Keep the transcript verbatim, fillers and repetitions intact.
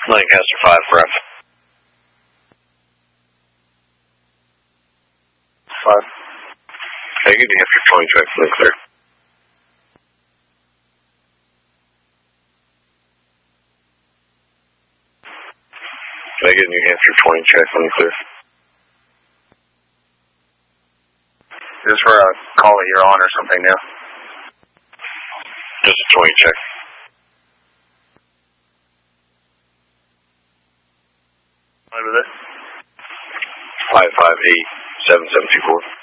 Lancaster five, correct. five. Hey, good New Hampshire twenty check, fully clear. Can I get New Hampshire twenty check, fully clear? This for a call that you're on or something new? Just a twenty check. What was it? five five eight seven seven two four.